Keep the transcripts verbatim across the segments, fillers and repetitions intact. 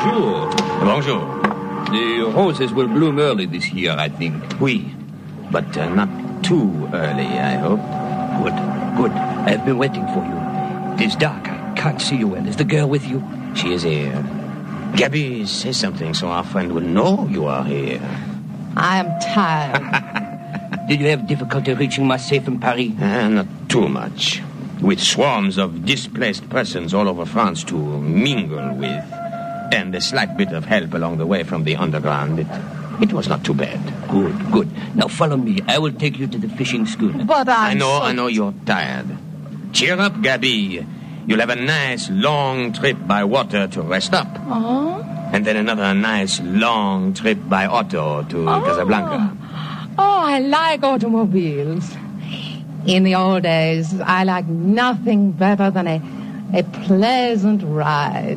Bonjour. Bonjour. The roses will bloom early this year, I think. Oui, but uh, not too early, I hope. Good, good. I've been waiting for you. It is dark. I can't see you well. Is the girl with you? She is here. Gabby, say something so our friend will know you are here. I am tired. Did you have difficulty reaching Marseille from Paris? Uh, not too much. With swarms of displaced persons all over France to mingle with, and a slight bit of help along the way from the underground, it, it was not too bad. Good, good. Now follow me. I will take you to the fishing schooner. But I'm I know, so... I know you're tired. Cheer up, Gabby. You'll have a nice, long trip by water to rest up. Oh? And then another nice, long trip by auto to Oh. Casablanca. Oh, I like automobiles. In the old days, I liked nothing better than a, a pleasant ride.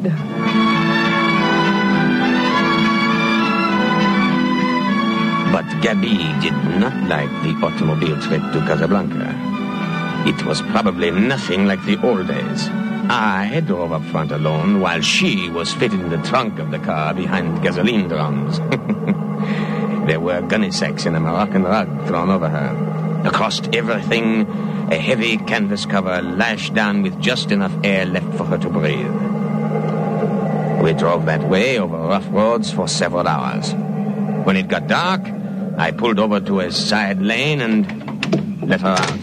But Gabby did not like the automobile trip to Casablanca. It was probably nothing like the old days. I drove up front alone while she was fitted in the trunk of the car behind gasoline drums. There were gunny sacks in a Moroccan rug thrown over her. Across everything, a heavy canvas cover lashed down with just enough air left for her to breathe. We drove that way over rough roads for several hours. When it got dark, I pulled over to a side lane and let her out.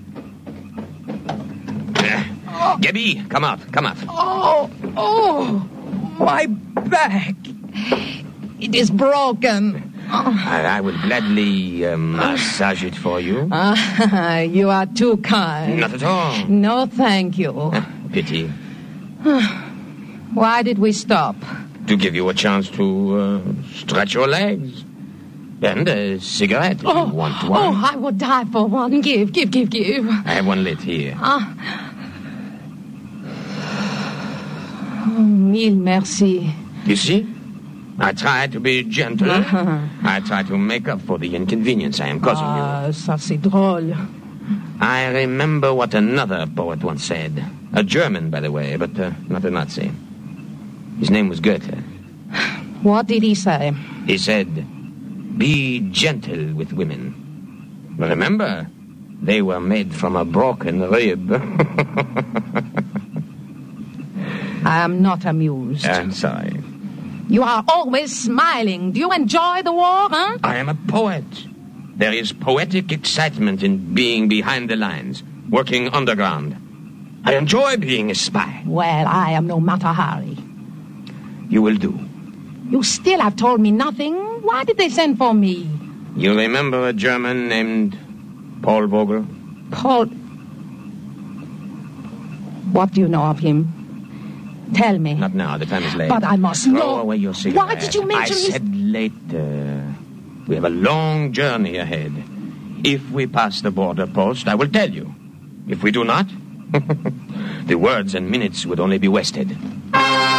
Uh, Gabby, come out, come out. Oh, oh, my back. It is broken. I, I will gladly uh, massage it for you. Ah, you are too kind. Not at all. No, thank you. Pity. Why did we stop? To give you a chance to uh, stretch your legs. And a cigarette if Oh, you want one. oh, I would die for one. Give, give, give, give. I have one lit here. Ah. Oh, mille merci. You see? I try to be gentle. Uh-huh. I try to make up for the inconvenience I am causing Ah, ça c'est drôle. you. I remember what another poet once said. A German, by the way, but uh, not a Nazi. His name was Goethe. What did he say? He said, be gentle with women. Remember, they were made from a broken rib. I am not amused. I'm sorry. You are always smiling. Do you enjoy the war, huh? I am a poet. There is poetic excitement in being behind the lines, working underground. I enjoy being a spy. Well, I am no Mata Hari. You will do. You still have told me nothing. Why did they send for me? You remember a German named Paul Vogel? Paul... What do you know of him? Tell me. Not now, the time is late. But I must Throw know. away your cigarette. Why did you mention I his... said later. We have a long journey ahead. If we pass the border post, I will tell you. If we do not, the words and minutes would only be wasted.